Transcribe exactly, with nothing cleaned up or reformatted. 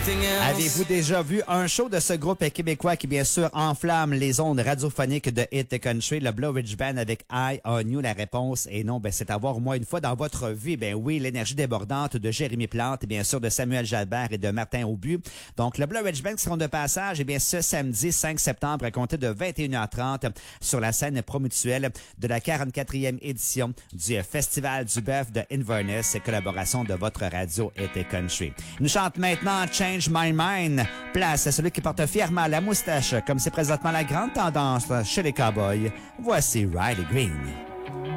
Avez-vous déjà vu un show de ce groupe québécois qui, bien sûr, enflamme les ondes radiophoniques de Hit Country, le Blue Ridge Band avec Eye on You? La réponse est non. Ben, c'est à voir au moins une fois dans votre vie. Ben oui, l'énergie débordante de Jérémy Plante et bien sûr de Samuel Jalbert et de Martin Aubu. Donc, le Blue Ridge Band qui seront de passage, eh bien, ce samedi cinq septembre à compter de vingt et une heures trente sur la scène promutuelle de la quarante-quatrième édition du Festival du Bœuf de Inverness, collaboration de votre radio Hit Country. Nous chante maintenant Change My Mind. Place à celui qui porte fièrement la moustache, comme c'est présentement la grande tendance chez les cowboys. Voici Riley Green.